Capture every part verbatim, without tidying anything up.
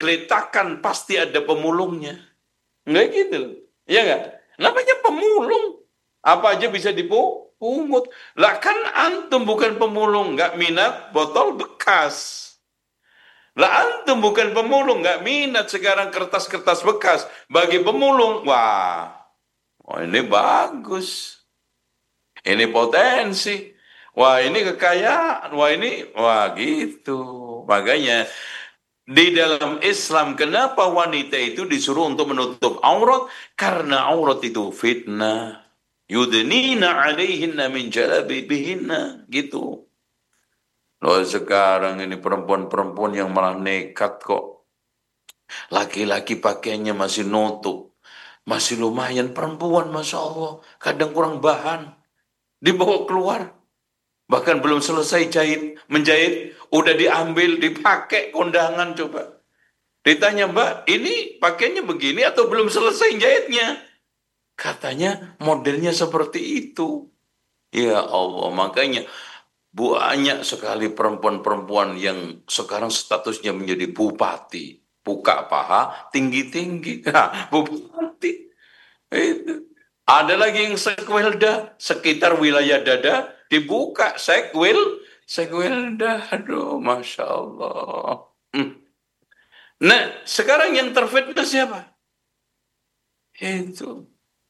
geletakan pasti ada pemulungnya. Enggak gitu loh. Iya enggak? Namanya pemulung. Apa aja bisa dipungut. Lah kan antum bukan pemulung, enggak minat botol bekas. Lah antum bukan pemulung, nggak minat sekarang kertas-kertas bekas. Bagi pemulung, wah, wah ini bagus, ini potensi, wah ini kekayaan, wah ini, wah gitu. Makanya di dalam Islam, kenapa wanita itu disuruh untuk menutup aurat? Karena aurat itu fitnah. Yudnina alaihinna min jalabibihinna, gitu. Loh sekarang ini perempuan-perempuan yang malah nekat kok. Laki-laki pakaiannya masih nutup. Masih lumayan perempuan, Masya Allah. Kadang kurang bahan. Dibawa keluar. Bahkan belum selesai jahit, menjahit. Udah diambil, dipakai kondangan coba. Ditanya, Mbak, ini pakaiannya begini atau belum selesai jahitnya? Katanya modelnya seperti itu. Ya Allah, makanya banyak sekali perempuan-perempuan yang sekarang statusnya menjadi bupati. Buka paha, tinggi-tinggi. Nah, bupati. Itu. Ada lagi yang sekwelda, sekitar wilayah dada, dibuka sekwil, sekwelda. Aduh, Masya Allah. Hmm. Nah, sekarang yang terfitnah siapa? Itu.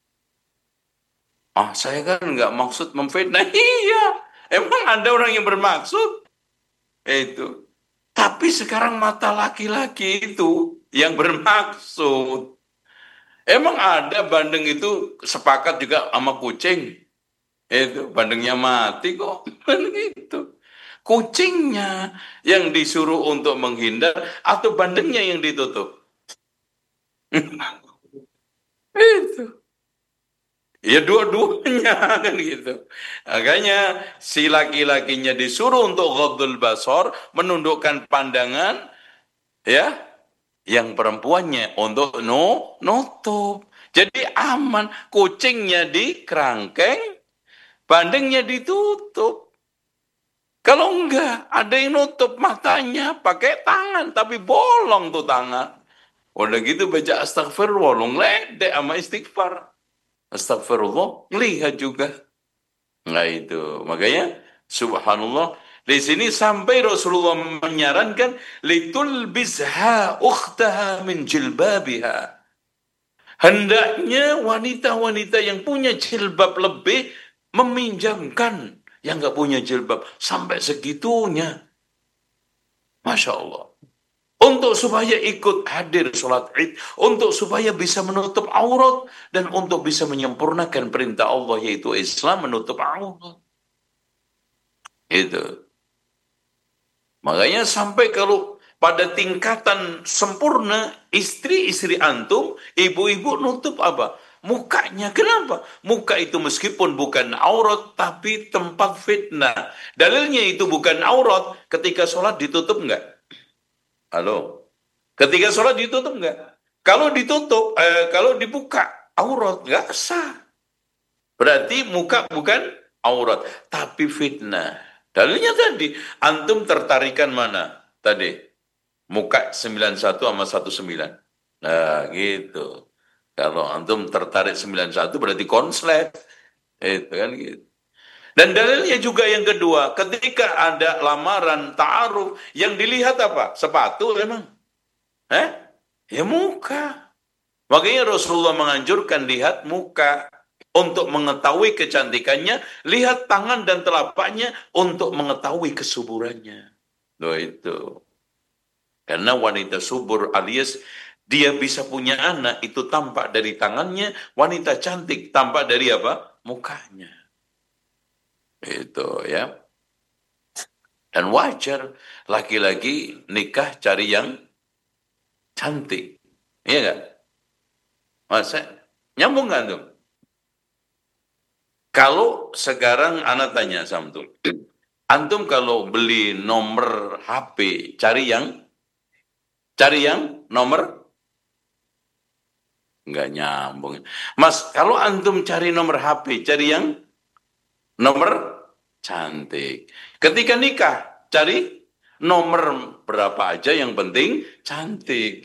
Ah, saya kan nggak maksud memfitnah. Iya, emang ada orang yang bermaksud? Itu. Tapi sekarang mata laki-laki itu yang bermaksud. Emang ada bandeng itu sepakat juga sama kucing. Itu bandengnya mati kok. Gitu. Kucingnya yang disuruh untuk menghindar atau bandengnya yang ditutup. Itu. Ya dua-duanya kan gitu. Makanya si laki-lakinya disuruh untuk ghaddul basar, menundukkan pandangan, ya, yang perempuannya untuk no nutup. Jadi aman, kucingnya di kerangkeng, bandengnya ditutup. Kalau enggak, ada yang nutup matanya pakai tangan, tapi bolong tuh tangan. Udah gitu baca astagfirullah, ngeledek sama istighfar. Astagfirullah, lihat juga. Nah itu, makanya subhanallah, di sini sampai Rasulullah menyarankan litulbizha ukhtaha min jilbabiha. Hendaknya wanita-wanita yang punya jilbab lebih meminjamkan yang nggak punya jilbab sampai segitunya. Masya Allah. Untuk supaya ikut hadir sholat id, untuk supaya bisa menutup aurat, dan untuk bisa menyempurnakan perintah Allah yaitu Islam menutup aurat. Itu. Makanya sampai kalau pada tingkatan sempurna, istri-istri antum, ibu-ibu nutup apa? Mukanya. Kenapa? Muka itu meskipun bukan aurat, tapi tempat fitnah. Dalilnya itu bukan aurat, ketika sholat ditutup enggak? Halo? Ketika sholat ditutup enggak? Kalau ditutup, eh, kalau dibuka, aurat, enggak sah. Berarti muka bukan aurat, tapi fitnah. Dalilnya tadi, antum tertarikan mana? Tadi, muka sembilan satu sama satu sembilan. Nah, gitu. Kalau antum tertarik sembilan satu berarti konslet. Itu kan gitu. Dan dalilnya juga yang kedua, ketika ada lamaran ta'aruf, yang dilihat apa? Sepatu memang. Eh? Ya muka. Makanya Rasulullah menganjurkan lihat muka. Untuk mengetahui kecantikannya, lihat tangan dan telapaknya untuk mengetahui kesuburannya. Loh itu. Karena wanita subur alias dia bisa punya anak, itu tampak dari tangannya. Wanita cantik tampak dari apa? Mukanya. Itu ya. Dan wajar laki-laki nikah cari yang cantik. Iya nggak? Masa nyambung nggak tuh? Kalau sekarang anak tanya sama tuh, antum kalau beli nomor H P, cari yang, cari yang nomor, nggak nyambung. Mas, kalau antum cari nomor H P, cari yang nomor cantik. Ketika nikah, cari nomor berapa aja yang penting cantik.